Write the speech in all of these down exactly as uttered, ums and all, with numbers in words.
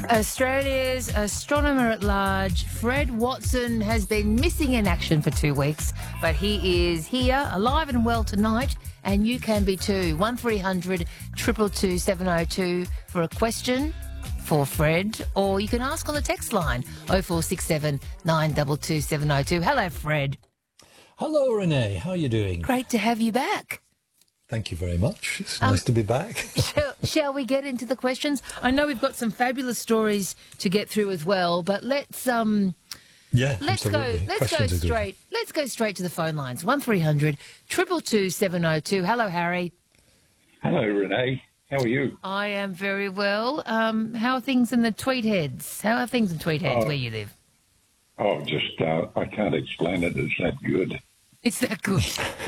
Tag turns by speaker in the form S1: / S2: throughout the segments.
S1: Australia's astronomer at large, Fred Watson, has been missing in action for two weeks, but he is here, alive and well tonight, and you can be too. one three hundred two two two seven oh two for a question for Fred, or you can ask on the text line oh four six seven nine two two seven oh two. Hello, Fred.
S2: Hello, Renee. How are you doing?
S1: Great to have you back.
S2: Thank you very much. It's
S1: Um,
S2: nice to be back.
S1: Shall, shall we get into the questions? I know we've got some fabulous stories to get through as well, but let's um
S2: Yeah,
S1: let's
S2: absolutely.
S1: go let's
S2: Questions
S1: go
S2: are good.
S1: straight let's go straight to the phone lines. one three hundred two two two seven oh two. Hello, Harry.
S3: Hello, Renee. How are you?
S1: I am very well. Um, how are things in the Tweed Heads? How are things in Tweed Heads
S3: Oh.
S1: where you live?
S3: Oh, just, uh, I can't explain it. It's that good.
S1: It's that good.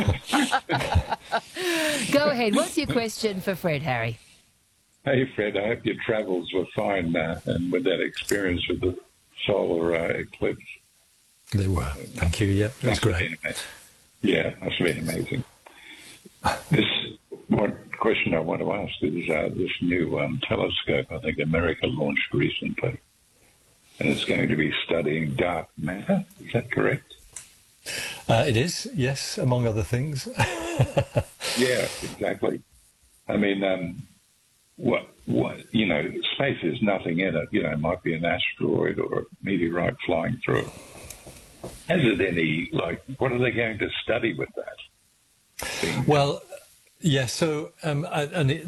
S1: Go ahead. What's your question for Fred, Harry?
S3: Hey, Fred, I hope your travels were fine uh, and with that experience with the solar uh, eclipse.
S2: They were. Thank you. Yeah, it was
S3: Must have
S2: great.
S3: been amazing. Yeah, must have been amazing. This one question I want to ask is uh, this new um, telescope I think America launched recently, and it's going to be studying dark matter. Is that correct?
S2: Uh, it is, yes, among other things.
S3: Yeah, exactly. I mean, um, what, what, you know, space is nothing in it. You know, it might be an asteroid or a meteorite flying through it. Has it any, like, what are they going to study with that?
S2: Well, yeah, so, um, I- and it,